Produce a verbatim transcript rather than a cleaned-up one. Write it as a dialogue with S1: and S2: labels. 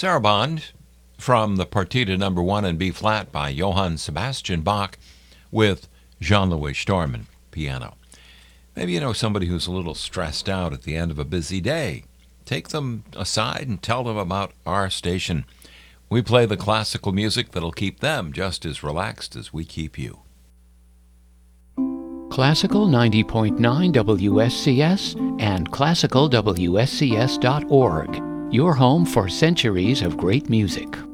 S1: Sarabande from the Partita Number One in B flat by Johann Sebastian Bach with Jean-Louis Storman piano. Maybe you know somebody who's a little stressed out at the end of a busy day. Take them aside and tell them about our station. We play the classical music that'll keep them just as relaxed as we keep you.
S2: Classical ninety point nine W S C S and classical W S C S dot org. Your home for centuries of great music.